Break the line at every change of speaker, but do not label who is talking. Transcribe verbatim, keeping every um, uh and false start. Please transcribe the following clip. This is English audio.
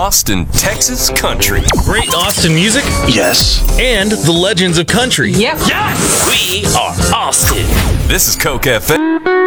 Austin, Texas country.
Great Austin music?
Yes.
And the legends of country.
Yep.
Yes! We are Austin.
This is Coke F M.